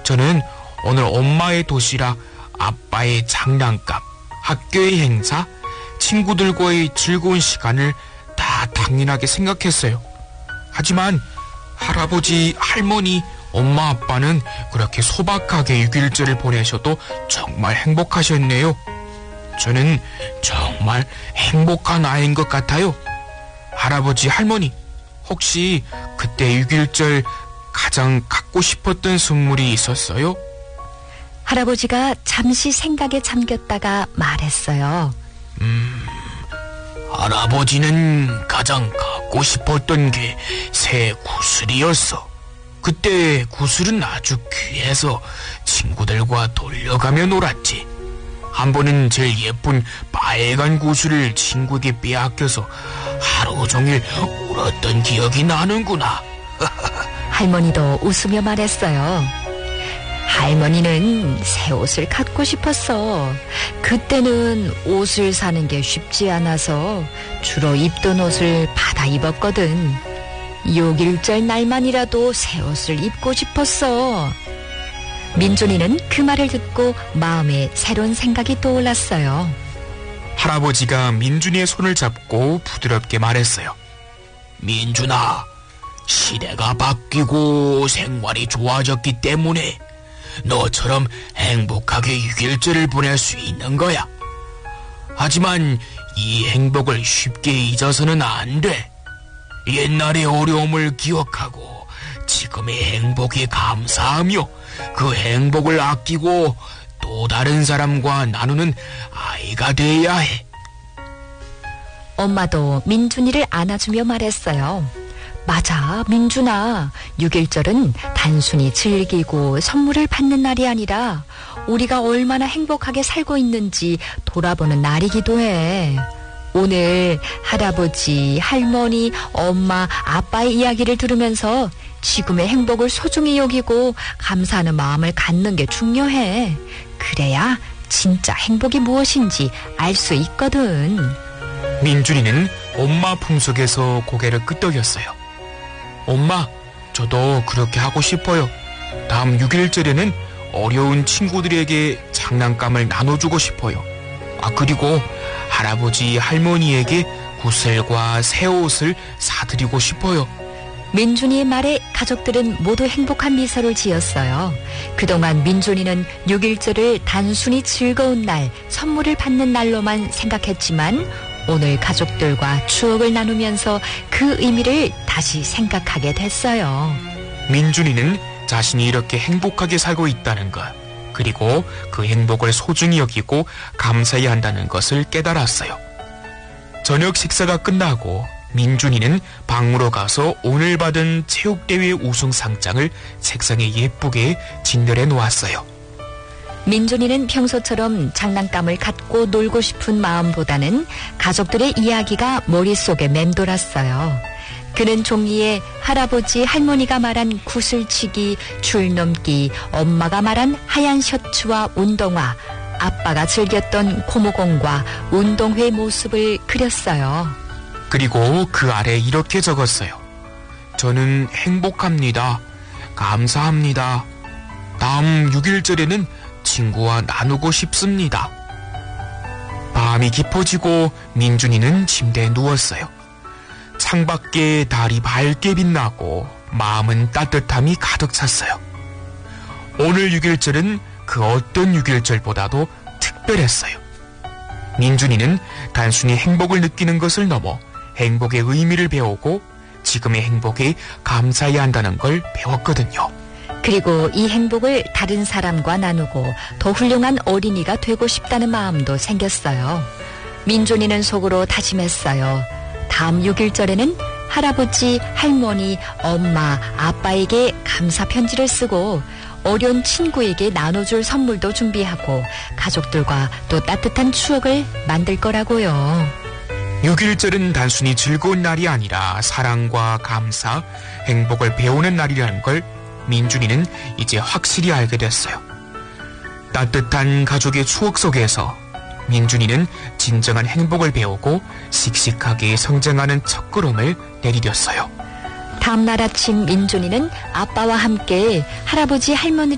저는 오늘 엄마의 도시락, 아빠의 장난감, 학교의 행사, 친구들과의 즐거운 시간을 다 당연하게 생각했어요. 하지만 할아버지, 할머니, 엄마, 아빠는 그렇게 소박하게 6일째를 보내셔도 정말 행복하셨네요. 저는 정말 행복한 아이인 것 같아요. 할아버지, 할머니, 혹시 그때 6일절 가장 갖고 싶었던 선물이 있었어요? 할아버지가 잠시 생각에 잠겼다가 말했어요. 할아버지는 가장 갖고 싶었던 게 새 구슬이었어. 그때 구슬은 아주 귀해서 친구들과 돌려가며 놀았지. 한 번은 제일 예쁜 빨간 구슬을 친구에게 빼앗겨서 하루 종일 울었던 기억이 나는구나. 할머니도 웃으며 말했어요. 할머니는 새 옷을 갖고 싶었어. 그때는 옷을 사는 게 쉽지 않아서 주로 입던 옷을 받아 입었거든. 6.1절 날만이라도 새 옷을 입고 싶었어. 민준이는 그 말을 듣고 마음에 새로운 생각이 떠올랐어요. 할아버지가 민준이의 손을 잡고 부드럽게 말했어요. 민준아, 시대가 바뀌고 생활이 좋아졌기 때문에 너처럼 행복하게 6.1절을 보낼 수 있는 거야. 하지만 이 행복을 쉽게 잊어서는 안 돼. 옛날의 어려움을 기억하고 지금의 행복에 감사하며 그 행복을 아끼고 또 다른 사람과 나누는 아이가 돼야 해. 엄마도 민준이를 안아주며 말했어요. 맞아, 민준아. 6.1절은 단순히 즐기고 선물을 받는 날이 아니라 우리가 얼마나 행복하게 살고 있는지 돌아보는 날이기도 해. 오늘 할아버지, 할머니, 엄마, 아빠의 이야기를 들으면서 지금의 행복을 소중히 여기고 감사하는 마음을 갖는 게 중요해. 그래야 진짜 행복이 무엇인지 알 수 있거든. 민준이는 엄마 품속에서 고개를 끄덕였어요. 엄마, 저도 그렇게 하고 싶어요. 다음 6.1절에는 어려운 친구들에게 장난감을 나눠주고 싶어요. 그리고 할아버지, 할머니에게 구슬과 새 옷을 사드리고 싶어요. 민준이의 말에 가족들은 모두 행복한 미소를 지었어요. 그동안 민준이는 6.1절을 단순히 즐거운 날, 선물을 받는 날로만 생각했지만 오늘 가족들과 추억을 나누면서 그 의미를 다시 생각하게 됐어요. 민준이는 자신이 이렇게 행복하게 살고 있다는 것, 그리고 그 행복을 소중히 여기고 감사해야 한다는 것을 깨달았어요. 저녁 식사가 끝나고 민준이는 방으로 가서 오늘 받은 체육대회 우승상장을 책상에 예쁘게 진열해 놓았어요. 민준이는 평소처럼 장난감을 갖고 놀고 싶은 마음보다는 가족들의 이야기가 머릿속에 맴돌았어요. 그는 종이에 할아버지, 할머니가 말한 구슬치기, 줄넘기, 엄마가 말한 하얀 셔츠와 운동화, 아빠가 즐겼던 고무공과 운동회 모습을 그렸어요. 그리고 그 아래 이렇게 적었어요. 저는 행복합니다. 감사합니다. 다음 6.1절에는 친구와 나누고 싶습니다. 밤이 깊어지고 민준이는 침대에 누웠어요. 창밖에 달이 밝게 빛나고 마음은 따뜻함이 가득 찼어요. 오늘 6.1절은 그 어떤 6.1절보다도 특별했어요. 민준이는 단순히 행복을 느끼는 것을 넘어 행복의 의미를 배우고 지금의 행복에 감사해야 한다는 걸 배웠거든요. 그리고 이 행복을 다른 사람과 나누고 더 훌륭한 어린이가 되고 싶다는 마음도 생겼어요. 민준이는 속으로 다짐했어요. 다음 6.1절에는 할아버지, 할머니, 엄마, 아빠에게 감사 편지를 쓰고 어려운 친구에게 나눠줄 선물도 준비하고 가족들과 또 따뜻한 추억을 만들 거라고요. 6.1절은 단순히 즐거운 날이 아니라 사랑과 감사, 행복을 배우는 날이라는 걸 민준이는 이제 확실히 알게 됐어요. 따뜻한 가족의 추억 속에서 민준이는 진정한 행복을 배우고 씩씩하게 성장하는 첫걸음을 내디뎠어요. 다음날 아침 민준이는 아빠와 함께 할아버지, 할머니를